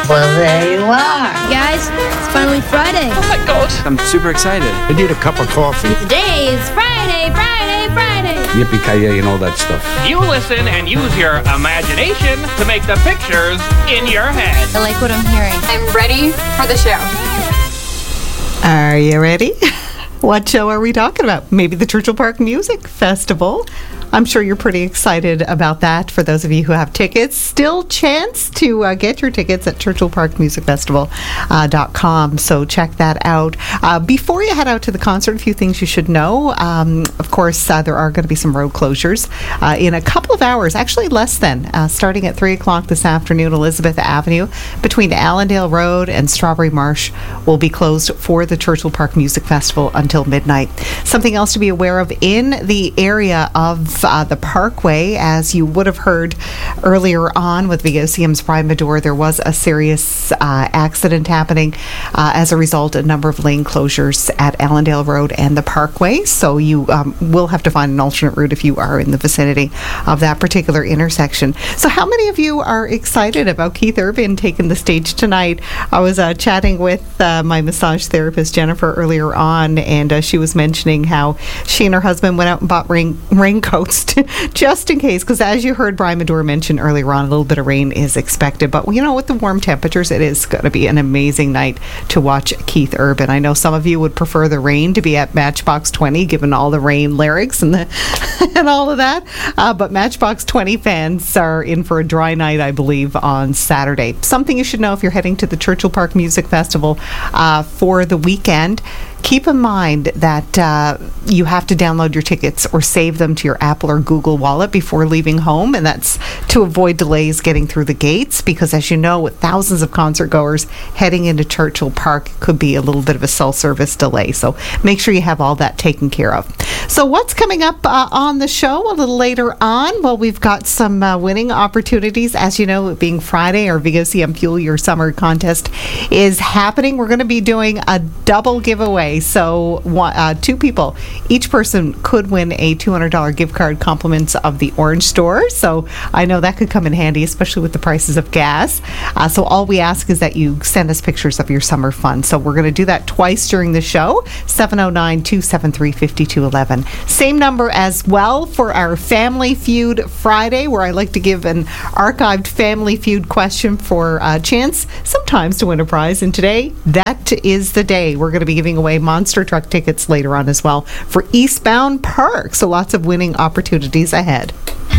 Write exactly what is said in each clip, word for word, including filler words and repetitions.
Well, there you are. Guys, it's finally Friday. Oh my God. I'm super excited. I need a cup of coffee. Today is Friday, Friday, Friday. Yippee-ki-yay and all that stuff. You listen and use your imagination to make the pictures in your head. I like what I'm hearing. I'm ready for the show. Are you ready? What show are we talking about? Maybe the Churchill Park Music Festival. I'm sure you're pretty excited about that. For those of you who have tickets, still chance to uh, get your tickets at churchill park music festival dot com. Uh, so check that out. Uh, before you head out to the concert, a few things you should know. Um, of course, uh, there are going to be some road closures uh, in a couple of hours, actually less than, uh, starting at three o'clock this afternoon. Elizabeth Avenue between Allendale Road and Strawberry Marsh will be closed for the Churchill Park Music Festival until midnight. Something else to be aware of in the area of Uh, the Parkway, as you would have heard earlier on with V O C M's Brian Medore, there was a serious uh, accident happening. Uh, as a result, a number of lane closures at Allendale Road and the Parkway. So you um, will have to find an alternate route if you are in the vicinity of that particular intersection. So how many of you are excited about Keith Urban taking the stage tonight? I was uh, chatting with uh, my massage therapist, Jennifer, earlier on, and uh, she was mentioning how she and her husband went out and bought rain, raincoats just in case, because as you heard Brian Medore mention earlier on, a little bit of rain is expected. But, you know, with the warm temperatures, it is going to be an amazing night to watch Keith Urban. I know some of you would prefer the rain to be at Matchbox twenty, given all the rain lyrics and the and all of that. Uh, but Matchbox twenty fans are in for a dry night, I believe, on Saturday. Something you should know if you're heading to the Churchill Park Music Festival uh, for the weekend. Keep in mind that uh, you have to download your tickets or save them to your Apple or Google Wallet before leaving home, and that's to avoid delays getting through the gates, because as you know, with thousands of concert goers heading into Churchill Park, it could be a little bit of a self-service delay. So make sure you have all that taken care of. So what's coming up uh, on the show a little later on? Well, we've got some uh, winning opportunities. As you know, it being Friday, our V O C M Fuel Your Summer contest is happening. We're going to be doing a double giveaway. So one, uh, two people, each person could win a two hundred dollars gift card, compliments of the Orange Store. So I know that could come in handy, especially with the prices of gas. Uh, so all we ask is that you send us pictures of your summer fun. So we're going to do that twice during the show, seven oh nine, two seven three, five two one one. Same number as well for our Family Feud Friday, where I like to give an archived Family Feud question for a chance sometimes to win a prize. And today, that is the day. We're going to be giving away monster truck tickets later on as well for Eastbound Park. So lots of winning opportunities ahead.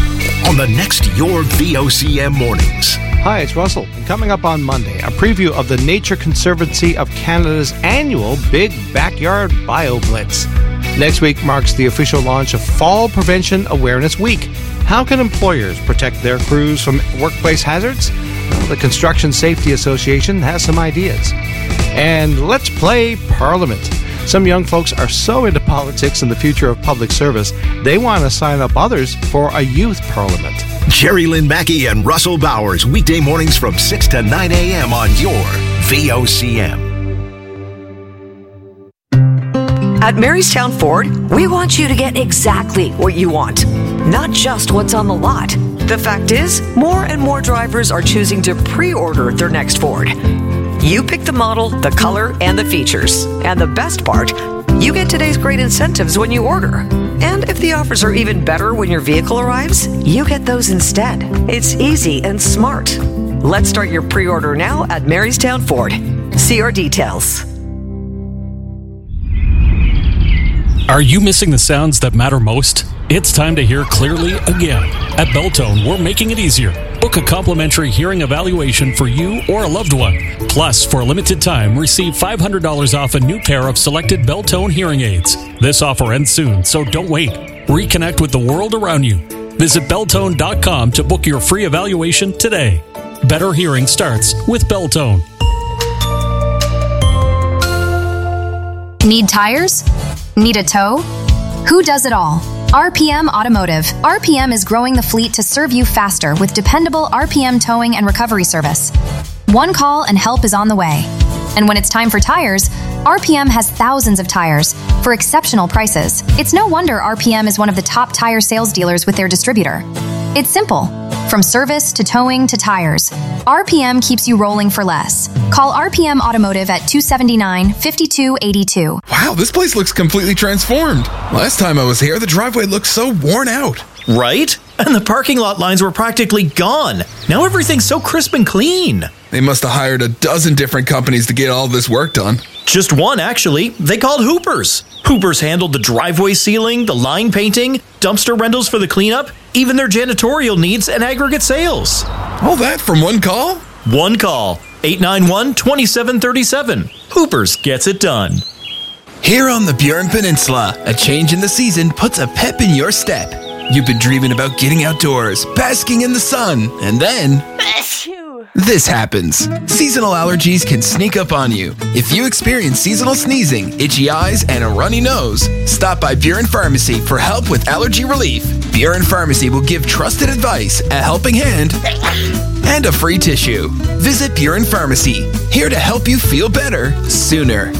On the next Your V O C M Mornings. Hi, it's Russell. And coming up on Monday, a preview of the Nature Conservancy of Canada's annual Big Backyard Bio Blitz. Next week marks the official launch of Fall Prevention Awareness Week. How can employers protect their crews from workplace hazards? Well, the Construction Safety Association has some ideas. And let's play Parliament. Some young folks are so into politics and the future of public service, they want to sign up others for a youth parliament. Jerry Lynn Mackey and Russell Bowers, weekday mornings from six to nine a.m. on your V O C M. At Marystown Ford, we want you to get exactly what you want, not just what's on the lot. The fact is, more and more drivers are choosing to pre-order their next Ford. You pick the model, the color, and the features. And the best part, you get today's great incentives when you order. And if the offers are even better when your vehicle arrives, you get those instead. It's easy and smart. Let's start your pre-order now at Marystown Ford. See our details. Are you missing the sounds that matter most? It's time to hear clearly again. At Beltone, we're making it easier. Book a complimentary hearing evaluation for you or a loved one. Plus, for a limited time, receive five hundred dollars off a new pair of selected Beltone hearing aids. This offer ends soon, so don't wait. Reconnect with the world around you. Visit Beltone dot com to book your free evaluation today. Better hearing starts with Beltone. Need tires? Need a tow? Who does it all? R P M Automotive. R P M is growing the fleet to serve you faster with dependable R P M towing and recovery service. One call and help is on the way. And when it's time for tires, R P M has thousands of tires for exceptional prices. It's no wonder R P M is one of the top tire sales dealers with their distributor. It's simple. From service to towing to tires, R P M keeps you rolling for less. Call R P M Automotive at two seven nine, five two eight two. Wow, this place looks completely transformed. Last time I was here, the driveway looked so worn out. Right? And the parking lot lines were practically gone. Now everything's so crisp and clean. They must have hired a dozen different companies to get all this work done. Just one, actually. They called Hoopers. Hoopers handled the driveway sealing, the line painting, dumpster rentals for the cleanup, even their janitorial needs and aggregate sales. All that from one call? One call. eight nine one, two seven three seven. Hoopers gets it done. Here on the Burin Peninsula, a change in the season puts a pep in your step. You've been dreaming about getting outdoors, basking in the sun, and then this happens. Seasonal allergies can sneak up on you. If you experience seasonal sneezing, itchy eyes, and a runny nose, stop by Burin Pharmacy for help with allergy relief. Burin Pharmacy will give trusted advice, a helping hand, and a free tissue. Visit Burin Pharmacy, here to help you feel better sooner.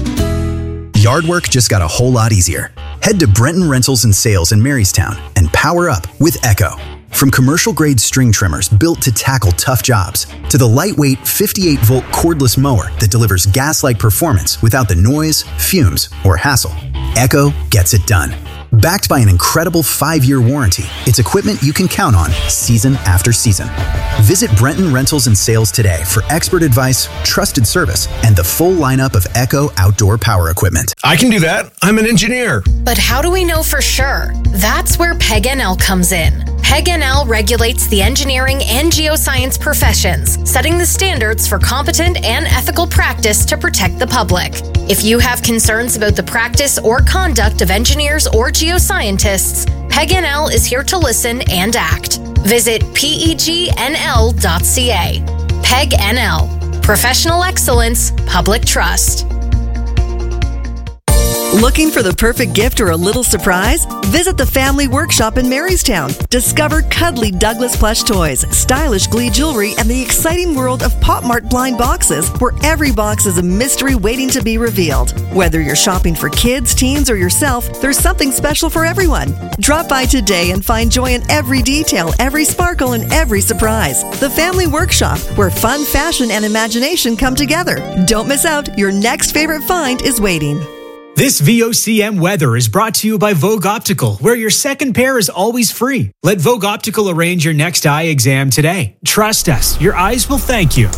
Yard work just got a whole lot easier. Head to Brenton Rentals and Sales in Marystown and power up with Echo. From commercial-grade string trimmers built to tackle tough jobs, to the lightweight fifty-eight volt cordless mower that delivers gas-like performance without the noise, fumes, or hassle, Echo gets it done. Backed by an incredible five-year warranty, it's equipment you can count on season after season. Visit Brenton Rentals and Sales today for expert advice, trusted service, and the full lineup of Echo outdoor power equipment. I can do that. I'm an engineer. But how do we know for sure? That's where P E G N L comes in. P E G N L regulates the engineering and geoscience professions, setting the standards for competent and ethical practice to protect the public. If you have concerns about the practice or conduct of engineers or geoscientists, P E G N L is here to listen and act. Visit P E G N L dot C A. P E G N L. Professional excellence, public trust. Looking for the perfect gift or a little surprise? Visit the Family Workshop in Marystown. Discover cuddly Douglas plush toys, stylish Glee jewelry, and the exciting world of Pop Mart blind boxes, where every box is a mystery waiting to be revealed. Whether you're shopping for kids, teens, or yourself, there's something special for everyone. Drop by today and find joy in every detail, every sparkle, and every surprise. The Family Workshop, where fun, fashion, and imagination come together. Don't miss out. Your next favorite find is waiting. This V O C M weather is brought to you by Vogue Optical, where your second pair is always free. Let Vogue Optical arrange your next eye exam today. Trust us, your eyes will thank you.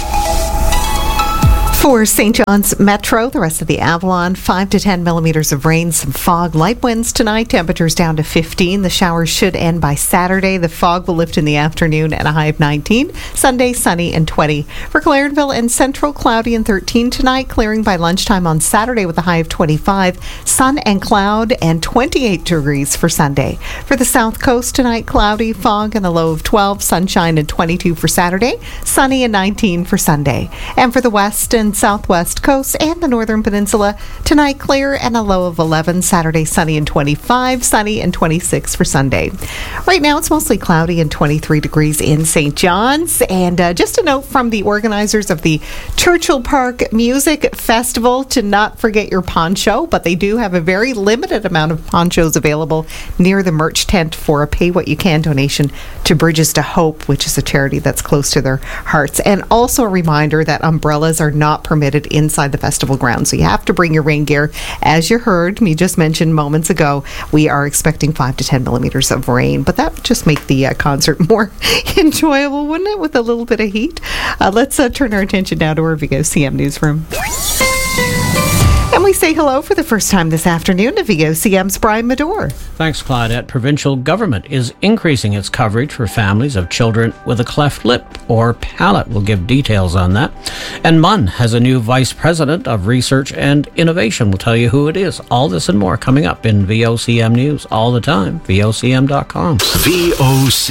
For Saint John's Metro, the rest of the Avalon, five to ten millimeters of rain, some fog, light winds tonight, temperatures down to fifteen. The showers should end by Saturday. The fog will lift in the afternoon at a high of nineteen. Sunday, sunny and twenty. For Clarenville and Central, cloudy and thirteen tonight, clearing by lunchtime on Saturday with a high of twenty-five. Sun and cloud and twenty-eight degrees for Sunday. For the South Coast tonight, cloudy, fog and a low of twelve, sunshine and twenty-two for Saturday, sunny and nineteen for Sunday. And for the West and Southwest Coast and the Northern Peninsula, tonight clear and a low of eleven. Saturday sunny and twenty-five, sunny and twenty-six for Sunday. Right now it's mostly cloudy and twenty-three degrees in Saint John's. And uh, just a note from the organizers of the Churchill Park Music Festival to not forget your poncho, but they do have a very limited amount of ponchos available near the merch tent for a pay what you can donation to Bridges to Hope, which is a charity that's close to their hearts. And also a reminder that umbrellas are not permitted inside the festival grounds, so you have to bring your rain gear. As you heard me just mention moments ago, we are expecting five to ten millimeters of rain, but that would just make the uh, concert more enjoyable, wouldn't it, with a little bit of heat? Uh, let's uh, turn our attention now to our V O C M newsroom. And we say hello for the first time this afternoon to V O C M's Brian Medore. Thanks, Claudette. Provincial government is increasing its coverage for families of children with a cleft lip or palate. We'll give details on that. And M U N has a new Vice President of Research and Innovation. We'll tell you who it is. All this and more coming up in V O C M News all the time. V O C M dot com. V O C